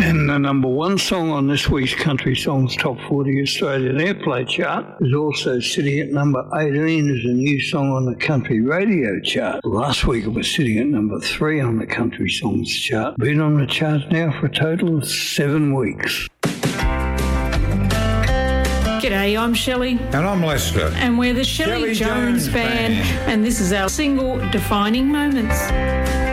And the number one song on this week's Country Songs Top 40 Australian Airplay chart is also sitting at number 18 as a new song on the Country Radio chart. Last week it was sitting at number 3 on the Country Songs chart. Been on the chart now for a total of 7 weeks. G'day, I'm Shelley. And I'm Lester. And we're the Shelley Jones Band. And this is our single, Defining Moments.